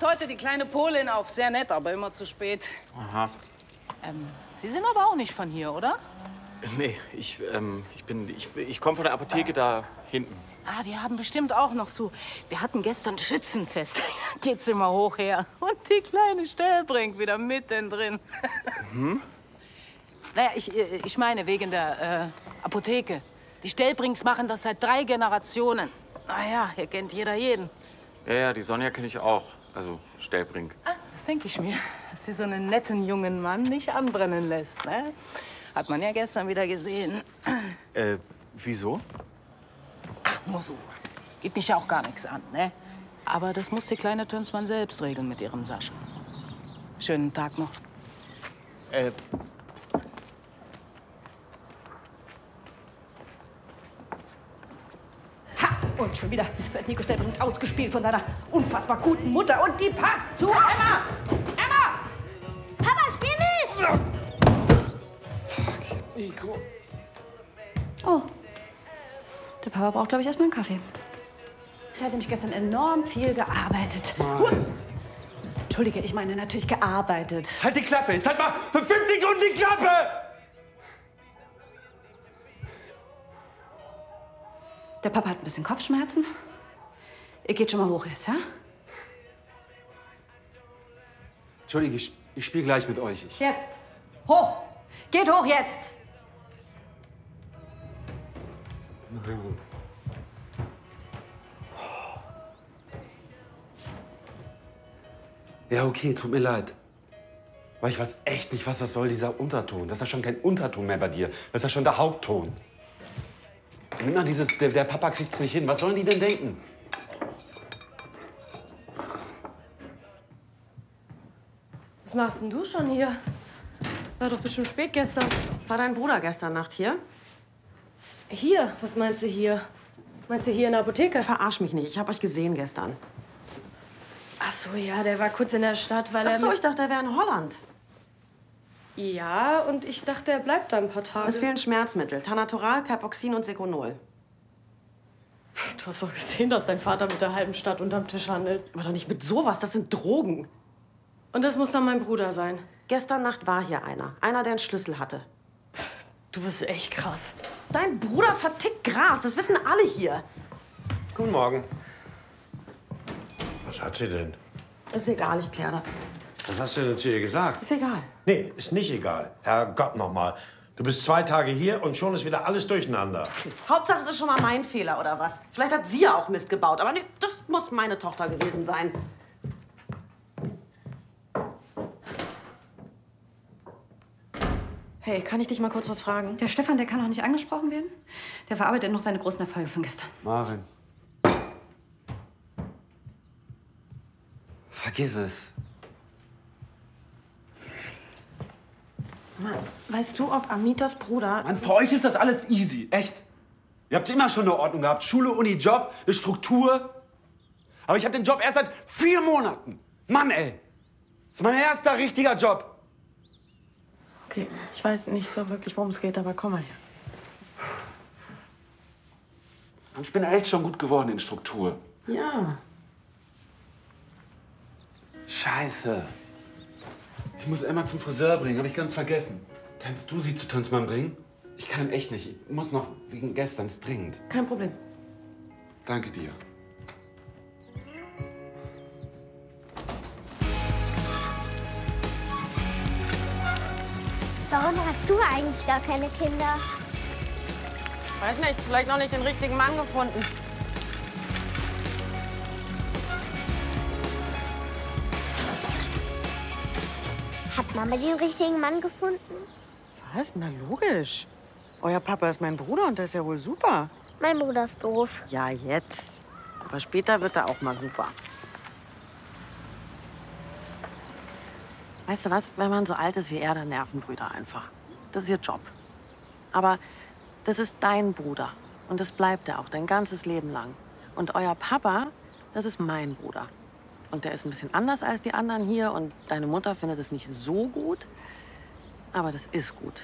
macht heute die kleine Polin auf. Sehr nett, aber immer zu spät. Aha. Sie sind aber auch nicht von hier, oder? Nee, ich komme von der Apotheke da hinten. Ah, die haben bestimmt auch noch zu. Wir hatten gestern Schützenfest. Geht's immer hoch her. Und die kleine Stellbrink wieder mittendrin. Hm? Naja, ich meine wegen der Apotheke. Die Stellbrinks machen das seit 3 Generationen. Naja, hier kennt jeder jeden. Ja, die Sonja kenne ich auch. Also Stellbrink. Ah, das denke ich mir. Dass sie so einen netten jungen Mann nicht anbrennen lässt, ne? Hat man ja gestern wieder gesehen. Wieso? Ach, nur so. Geht mich ja auch gar nichts an, ne? Aber das muss die kleine Tönsmann selbst regeln mit ihrem Sascha. Schönen Tag noch. Ha! Und schon wieder wird Nico Stellbrink ausgespielt von seiner unfassbar guten Mutter. Und die passt zu Emma! Emma! Papa, spiel mit! Fuck, Nico. Oh. Der Papa braucht, glaube ich, erstmal einen Kaffee. Er hat nämlich gestern enorm viel gearbeitet. Entschuldige, ich meine natürlich gearbeitet. Halt die Klappe! Jetzt halt mal für 50 Sekunden die Klappe! Der Papa hat ein bisschen Kopfschmerzen. Ihr geht schon mal hoch jetzt, ja? Entschuldige, ich spiele gleich mit euch. Jetzt. Hoch! Geht hoch jetzt! Ja, okay, tut mir leid. Aber ich weiß echt nicht, was das soll, dieser Unterton. Das ist ja schon kein Unterton mehr bei dir. Das ist ja schon der Hauptton. Nimm mal dieses, der Papa kriegt's nicht hin. Was sollen die denn denken? Was machst denn du schon hier? War doch bestimmt spät gestern. War dein Bruder gestern Nacht hier? Hier? Was meinst du hier? Meinst du hier in der Apotheke? Verarsch mich nicht, ich habe euch gesehen gestern. Ach so, ja, der war kurz in der Stadt, weil Ach er... so, ich dachte, er wäre in Holland. Ja, und ich dachte, er bleibt da ein paar Tage. Es fehlen Schmerzmittel. Tanatoral, Perpoxin und Seconol. Du hast doch gesehen, dass dein Vater mit der halben Stadt unterm Tisch handelt. Aber doch nicht mit sowas, das sind Drogen. Und das muss dann mein Bruder sein. Gestern Nacht war hier einer. Einer, der einen Schlüssel hatte. Du bist echt krass. Dein Bruder vertickt Gras, das wissen alle hier. Guten Morgen. Was hat sie denn? Ist egal, ich klär das. Was hast du denn zu ihr gesagt? Ist egal. Nee, ist nicht egal. Herrgott noch mal. Du bist 2 Tage hier und schon ist wieder alles durcheinander. Hauptsache, es ist schon mal mein Fehler, oder was? Vielleicht hat sie ja auch Mist gebaut, aber nee, das muss meine Tochter gewesen sein. Hey, kann ich dich mal kurz was fragen? Der Stefan, der kann noch nicht angesprochen werden. Der verarbeitet noch seine großen Erfolge von gestern. Maren. Vergiss es. Mann, weißt du, ob Amitas Bruder... Mann, für euch ist das alles easy, echt. Ihr habt immer schon eine Ordnung gehabt. Schule, Uni, Job, eine Struktur. Aber ich habe den Job erst seit 4 Monaten. Mann, ey. Das ist mein erster richtiger Job. Okay, ich weiß nicht so wirklich, worum es geht, aber komm mal her. Ich bin echt schon gut geworden in Struktur. Ja. Scheiße. Ich muss Emma zum Friseur bringen, habe ich ganz vergessen. Kannst du sie zu Tanzmann bringen? Ich kann echt nicht. Ich muss noch wegen gestern, ist dringend. Kein Problem. Danke dir. Warum hast du eigentlich gar keine Kinder? Weiß nicht, vielleicht noch nicht den richtigen Mann gefunden. Hat Mama den richtigen Mann gefunden? Was? Na logisch. Euer Papa ist mein Bruder und der ist ja wohl super. Mein Bruder ist doof. Ja, jetzt. Aber später wird er auch mal super. Weißt du was? Wenn man so alt ist wie er, dann nerven Brüder einfach. Das ist ihr Job. Aber das ist dein Bruder. Und das bleibt er auch dein ganzes Leben lang. Und euer Papa, das ist mein Bruder. Und der ist ein bisschen anders als die anderen hier. Und deine Mutter findet es nicht so gut. Aber das ist gut.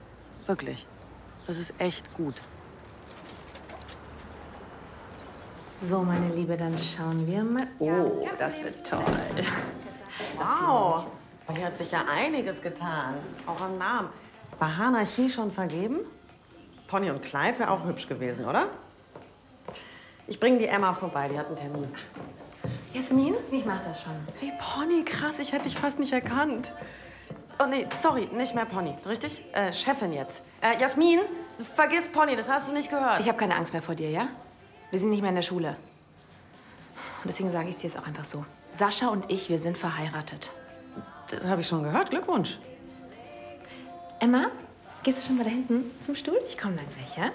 Wirklich. Das ist echt gut. So, meine Liebe, dann schauen wir mal. Oh, das wird toll. Wow. Hier hat sich ja einiges getan. Auch am Namen. War Hanachi schon vergeben? Pony und Clyde wäre auch hübsch gewesen, oder? Ich bringe die Emma vorbei, die hat einen Termin. Jasmin, ich mach das schon. Hey, Pony, krass, ich hätte dich fast nicht erkannt. Oh, nee, sorry, nicht mehr Pony, richtig? Chefin jetzt. Jasmin, vergiss Pony, das hast du nicht gehört. Ich habe keine Angst mehr vor dir, ja? Wir sind nicht mehr in der Schule. Und deswegen sage ich es dir jetzt auch einfach so. Sascha und ich, wir sind verheiratet. Das habe ich schon gehört, Glückwunsch. Emma, gehst du schon mal da hinten zum Stuhl? Ich komme dann gleich, ja?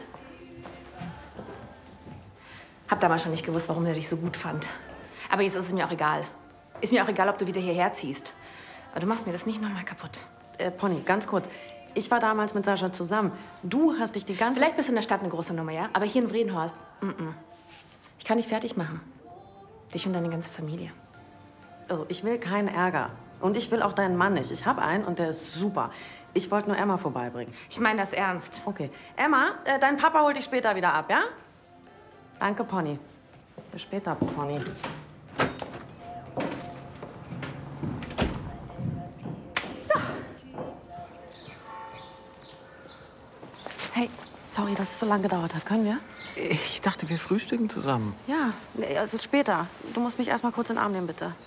Hab damals schon nicht gewusst, warum er dich so gut fand. Aber jetzt ist es mir auch egal. Ist mir auch egal, ob du wieder hierher ziehst. Aber du machst mir das nicht noch mal kaputt. Pony, ganz kurz. Ich war damals mit Sascha zusammen. Du hast dich die ganze... Vielleicht bist du in der Stadt eine große Nummer, ja? Aber hier in Vredenhorst, Ich kann dich fertig machen. Dich und deine ganze Familie. Oh, ich will keinen Ärger. Und ich will auch deinen Mann nicht. Ich habe einen und der ist super. Ich wollte nur Emma vorbeibringen. Ich meine das ernst. Okay. Emma, dein Papa holt dich später wieder ab, ja? Danke, Pony. Bis später, Pony. So. Hey, sorry, dass es so lange gedauert hat. Können wir? Ich dachte, wir frühstücken zusammen. Ja, nee, also später. Du musst mich erst mal kurz in den Arm nehmen, bitte.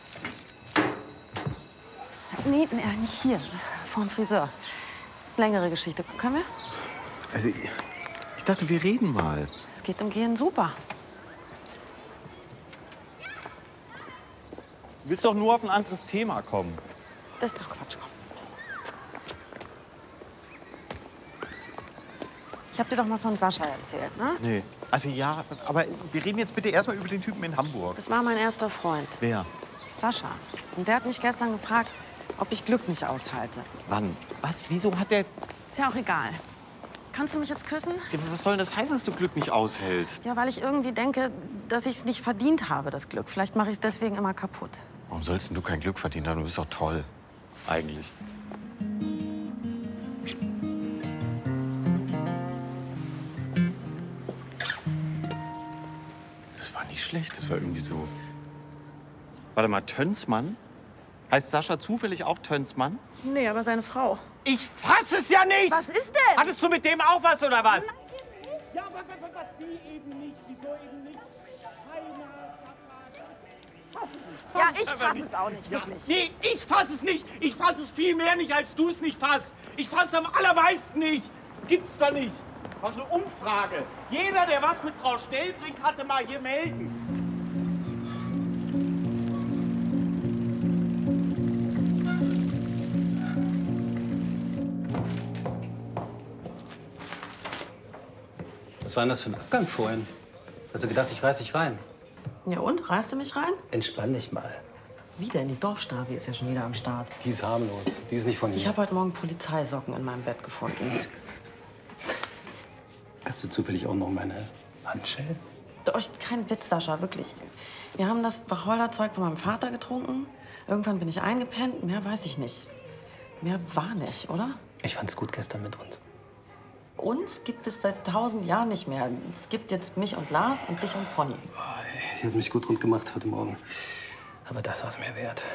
Nee, nicht hier. Vor dem Friseur. Längere Geschichte. Können wir? Also, ich dachte, wir reden mal. Es geht um Gehen super. Du willst doch nur auf ein anderes Thema kommen. Das ist doch Quatsch, komm. Ich hab dir doch mal von Sascha erzählt, ne? Nee. Also ja, aber wir reden jetzt bitte erstmal über den Typen in Hamburg. Das war mein erster Freund. Wer? Sascha. Und der hat mich gestern gefragt, ob ich Glück nicht aushalte. Wann? Was? Wieso hat der... Ist ja auch egal. Kannst du mich jetzt küssen? Was soll denn das heißen, dass du Glück nicht aushältst? Ja, weil ich irgendwie denke, dass ich es nicht verdient habe, das Glück. Vielleicht mache ich es deswegen immer kaputt. Warum sollst denn du kein Glück verdienen haben? Du bist doch toll. Eigentlich. Das war nicht schlecht. Das war irgendwie so... Warte mal, Tönsmann? Heißt Sascha zufällig auch Tönsmann? Nee, aber seine Frau. Ich fass es ja nicht! Was ist denn? Hattest du mit dem auch was, oder was? Ja, aber was? Die eben nicht. Wieso eben nicht? Ja, ich fass es auch nicht, wirklich. Nee, ich fass es nicht. Ich fass es viel mehr nicht, als du es nicht fasst. Ich fass es am allermeisten nicht. Das gibt's doch nicht. Was eine Umfrage. Jeder, der was mit Frau Stellbrink hatte, mal hier melden. Was war denn das für ein Abgang vorhin? Hast du gedacht, ich reiß dich rein? Ja und? Reißt du mich rein? Entspann dich mal. Wie denn? Die Dorfstasi ist ja schon wieder am Start. Die ist harmlos. Die ist nicht von hier. Ich habe heute Morgen Polizeisocken in meinem Bett gefunden. Hast du zufällig auch noch meine Handschellen? Doch, kein Witz, Sascha, wirklich. Wir haben das Wacholderzeug von meinem Vater getrunken. Irgendwann bin ich eingepennt. Mehr weiß ich nicht. Mehr war nicht, oder? Ich fand's gut gestern mit uns. Uns gibt es seit 1000 Jahren nicht mehr. Es gibt jetzt mich und Lars und dich und Pony. Die hat mich gut rund gemacht heute Morgen. Aber das war's mir wert.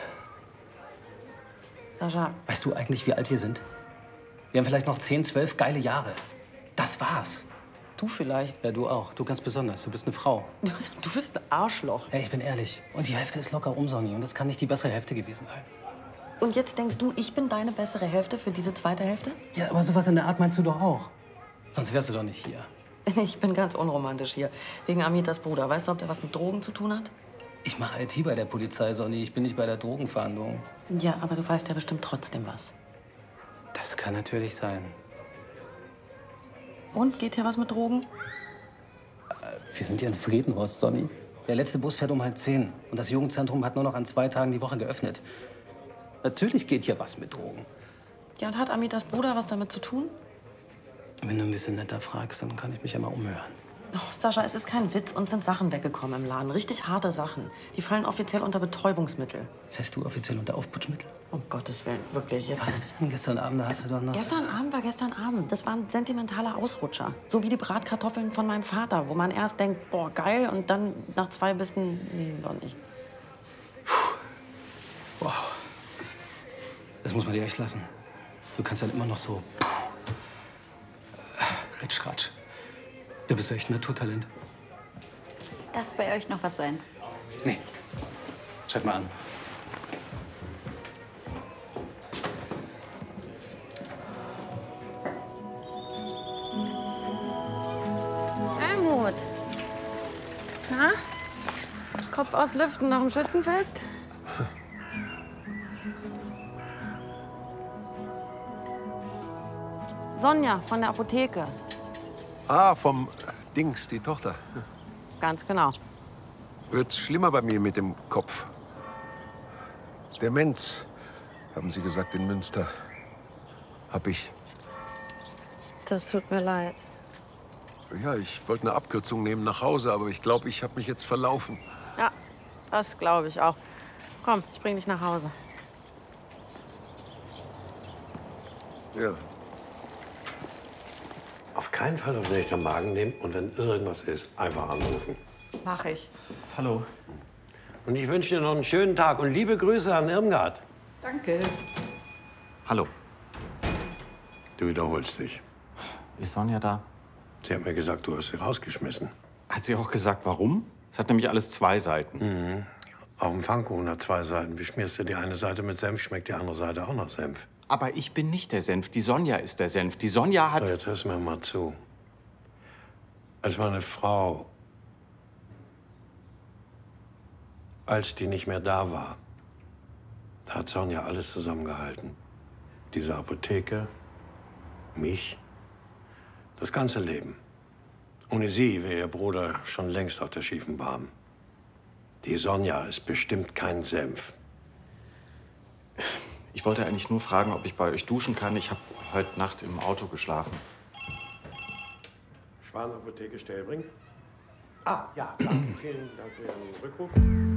Sascha. Weißt du eigentlich, wie alt wir sind? Wir haben vielleicht noch 10, 12 geile Jahre. Das war's. Du vielleicht. Ja, du auch. Du ganz besonders. Du bist eine Frau. Du bist ein Arschloch. Ey, ich bin ehrlich. Und die Hälfte ist locker um, Sonny. Und das kann nicht die bessere Hälfte gewesen sein. Und jetzt denkst du, ich bin deine bessere Hälfte für diese zweite Hälfte? Ja, aber sowas in der Art meinst du doch auch. Sonst wärst du doch nicht hier. Ich bin ganz unromantisch hier. Wegen Amitas Bruder. Weißt du, ob der was mit Drogen zu tun hat? Ich mache IT bei der Polizei, Sonny. Ich bin nicht bei der Drogenfahndung. Ja, aber du weißt ja bestimmt trotzdem was. Das kann natürlich sein. Und? Geht hier was mit Drogen? Wir sind hier in Vredenhorst, Sonny. Der letzte Bus fährt um 9:30. Und das Jugendzentrum hat nur noch an 2 Tagen die Woche geöffnet. Natürlich geht hier was mit Drogen. Ja, und hat Amitas Bruder was damit zu tun? Wenn du ein bisschen netter fragst, dann kann ich mich ja mal umhören. Oh, Sascha, es ist kein Witz. Uns sind Sachen weggekommen im Laden. Richtig harte Sachen. Die fallen offiziell unter Betäubungsmittel. Fährst du offiziell unter Aufputschmittel? Um Gottes Willen, wirklich. Jetzt. Was denn? Gestern Abend hast du doch noch... Gestern Abend war gestern Abend. Das war ein sentimentaler Ausrutscher. So wie die Bratkartoffeln von meinem Vater, wo man erst denkt, boah, geil, und dann nach 2 Bissen, nee, doch nicht. Wow. Das muss man dir echt lassen. Du kannst dann immer noch so... Ritsch-Ratsch. Da bist du echt ein Naturtalent. Lass bei euch noch was sein. Nee. Schreib mal an. Almut. Na? Kopf aus Lüften nach dem Schützenfest? Sonja von der Apotheke. Ah, vom Dings, die Tochter. Ganz genau. Wird schlimmer bei mir mit dem Kopf. Demenz, haben Sie gesagt in Münster. Hab ich. Das tut mir leid. Ja, ich wollte eine Abkürzung nehmen nach Hause, aber ich glaube, ich habe mich jetzt verlaufen. Ja, das glaube ich auch. Komm, ich bring dich nach Hause. Ja. Auf keinen Fall auf den Magen nehmen und wenn irgendwas ist, einfach anrufen. Mach ich. Hallo. Und ich wünsche dir noch einen schönen Tag und liebe Grüße an Irmgard. Danke. Hallo. Du wiederholst dich. Ist Sonja da? Sie hat mir gesagt, du hast sie rausgeschmissen. Hat sie auch gesagt, warum? Es hat nämlich alles 2 Seiten. Mhm. Auch ein Pfannkuchen hat 2 Seiten. Beschmierst du die eine Seite mit Senf, schmeckt die andere Seite auch nach Senf. Aber ich bin nicht der Senf. Die Sonja ist der Senf. Die Sonja hat... So, jetzt hörst du mir mal zu. Als meine Frau, als die nicht mehr da war, da hat Sonja alles zusammengehalten. Diese Apotheke, mich, das ganze Leben. Ohne sie wäre ihr Bruder schon längst auf der schiefen Bahn. Die Sonja ist bestimmt kein Senf. Ich wollte eigentlich nur fragen, ob ich bei euch duschen kann. Ich habe heute Nacht im Auto geschlafen. Schwan Apotheke Stellbring? Ah, ja, klar. Vielen Dank für Ihren Rückruf.